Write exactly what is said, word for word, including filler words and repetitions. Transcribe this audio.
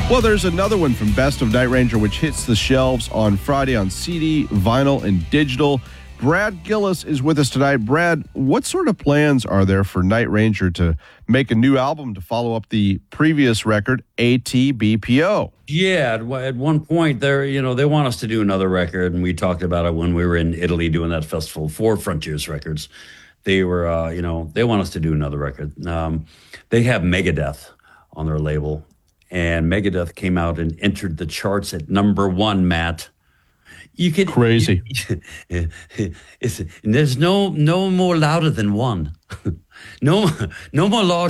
Well, there's another one from Best of Night Ranger, which hits the shelves on Friday on C D, vinyl, and digital. Brad Gillis is with us tonight. Brad, what sort of plans are there for Night Ranger to make a new album to follow up the previous record, A T B P O? Yeah, at, at one point, they're, you know, they want us to do another record, and we talked about it when we were in Italy doing that festival for Frontiers Records. They were, uh, you know, they want us to do another record. Um, they have Megadeth on their label, and Megadeth came out and entered the charts at number one, Matt. You could Crazy. You, it's, there's no no more louder than one. no no more louder